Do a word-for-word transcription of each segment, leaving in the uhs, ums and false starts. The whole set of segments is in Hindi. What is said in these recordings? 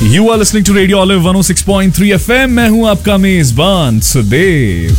You are listening to Radio Olive one oh six point three F M. मैं हूं आपका मेजबान सुदेव।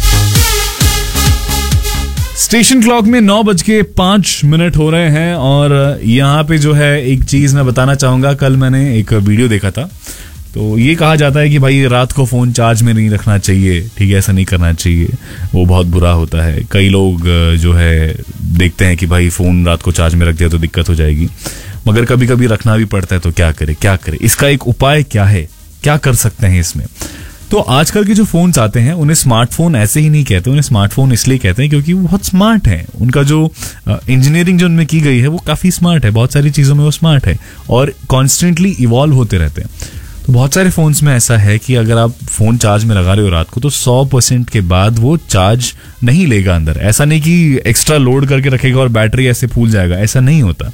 स्टेशन क्लॉक में नौ बज के पांच मिनट हो रहे हैं और यहाँ पे जो है एक चीज मैं बताना चाहूंगा। कल मैंने एक वीडियो देखा था, तो ये कहा जाता है कि भाई रात को फोन चार्ज में नहीं रखना चाहिए, ठीक है, ऐसा नहीं करना चाहिए, वो बहुत बुरा होता है। कई लोग जो है देखते हैं कि भाई फोन रात को चार्ज में रख दिया तो दिक्कत हो जाएगी, मगर कभी कभी रखना भी पड़ता है, तो क्या करे क्या करे इसका एक उपाय क्या है, क्या कर सकते हैं इसमें। तो आजकल के जो फोन्स आते हैं उन्हें स्मार्टफोन ऐसे ही नहीं कहते, उन्हें स्मार्टफोन इसलिए कहते हैं क्योंकि वो बहुत स्मार्ट है। उनका जो इंजीनियरिंग जो उनमें की गई है वो काफी स्मार्ट है, बहुत सारी चीजों में वो स्मार्ट है और कॉन्स्टेंटली इवॉल्व होते रहते हैं। तो बहुत सारे फोन्स में ऐसा है कि अगर आप फोन चार्ज में लगा रहे हो रात को तो सौ परसेंट के बाद वो चार्ज नहीं लेगा अंदर। ऐसा नहीं कि एक्स्ट्रा लोड करके रखेगा और बैटरी ऐसे फूल जाएगा, ऐसा नहीं होता।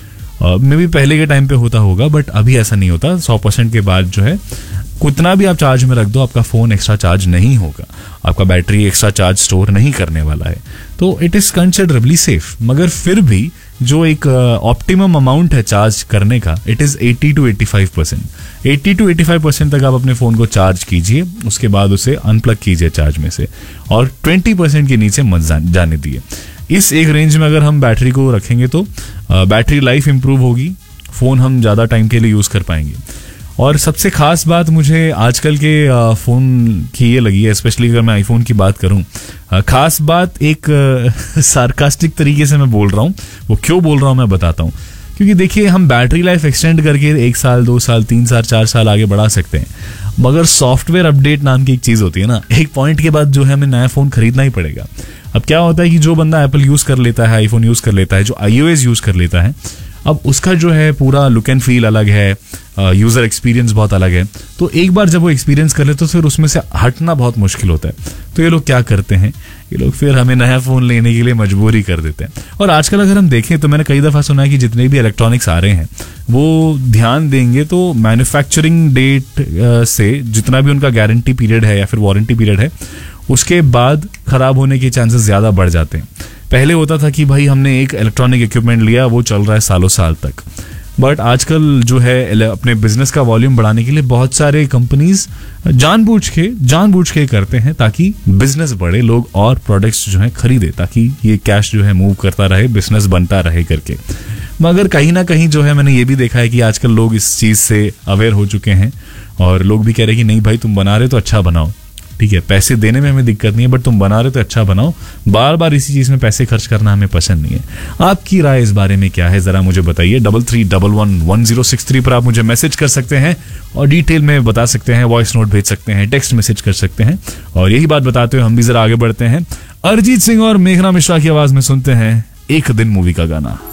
मे भी पहले के टाइम पे होता होगा, बट अभी ऐसा नहीं होता। सौ परसेंट के बाद जो है कितना भी आप चार्ज में रख दो, आपका फोन एक्स्ट्रा चार्ज नहीं होगा, आपका बैटरी एक्स्ट्रा चार्ज स्टोर नहीं करने वाला है। तो इट इज कंसिडरेबली सेफ। मगर फिर भी जो एक ऑप्टिमम अमाउंट है चार्ज करने का, इट इज अस्सी टू पचासी परसेंट। अस्सी टू पचासी परसेंट तक आप अपने फोन को चार्ज कीजिए, उसके बाद उसे अनप्लग कीजिए चार्ज में से और बीस परसेंट के नीचे मत जाने दिए। इस एक रेंज में अगर हम बैटरी को रखेंगे तो बैटरी लाइफ इंप्रूव होगी, फोन हम ज्यादा टाइम के लिए यूज कर पाएंगे। और सबसे खास बात मुझे आजकल के फोन की ये लगी है, स्पेशली अगर मैं आईफोन की बात करूं, खास बात एक सार्कास्टिक तरीके से मैं बोल रहा हूं। वो क्यों बोल रहा हूं मैं बताता हूं। क्योंकि देखिए, हम बैटरी लाइफ एक्सटेंड करके एक साल, दो साल, तीन साल, चार साल आगे बढ़ा सकते हैं, मगर सॉफ्टवेयर अपडेट नाम की एक चीज होती है ना, एक पॉइंट के बाद जो है हमें नया फोन खरीदना ही पड़ेगा। अब क्या होता है कि जो बंदा एप्पल यूज कर लेता है, आईफोन यूज कर लेता है, जो आईओएस यूज कर लेता है, अब उसका जो है पूरा लुक एंड फील अलग है, यूजर एक्सपीरियंस बहुत अलग है। तो एक बार जब वो एक्सपीरियंस कर ले तो फिर उसमें से हटना बहुत मुश्किल होता है। तो ये लोग क्या करते हैं, ये लोग फिर हमें नया फोन लेने के लिए मजबूरी कर देते हैं। और आजकल अगर हम देखें तो मैंने कई दफा सुना है कि जितने भी इलेक्ट्रॉनिक्स आ रहे हैं वो ध्यान देंगे तो मैन्युफैक्चरिंग डेट से जितना भी उनका गारंटी पीरियड है या फिर वारंटी पीरियड है, उसके बाद खराब होने के चांसेस ज्यादा बढ़ जाते हैं। पहले होता था कि भाई हमने एक इलेक्ट्रॉनिक इक्विपमेंट लिया, वो चल रहा है सालों साल तक, बट आजकल जो है अपने बिजनेस का वॉल्यूम बढ़ाने के लिए बहुत सारे कंपनीज जानबूझ के जानबूझ के करते हैं ताकि बिजनेस बढ़े, लोग और प्रोडक्ट्स जो है खरीदे, ताकि ये कैश जो है मूव करता रहे, बिजनेस बनता रहे करके। मगर कहीं ना कहीं जो है मैंने ये भी देखा है कि आजकल लोग इस चीज से अवेयर हो चुके हैं और लोग भी कह रहे हैं कि नहीं भाई, तुम बना रहे तो अच्छा बनाओ, ठीक है, पैसे देने में हमें दिक्कत नहीं है, बट तुम बना रहे तो अच्छा बनाओ, बार बार इसी चीज में पैसे खर्च करना हमें पसंद नहीं है। आपकी राय इस बारे में क्या है, जरा मुझे बताइए। Double three double one one zero six three पर आप मुझे मैसेज कर सकते हैं और डिटेल में बता सकते हैं, वॉइस नोट भेज सकते हैं, टेक्स्ट मैसेज कर सकते हैं। और यही बात बताते हुए हम भी जरा आगे बढ़ते हैं। अरिजीत सिंह और मेघना मिश्रा की आवाज में सुनते हैं एक दिन मूवी का गाना।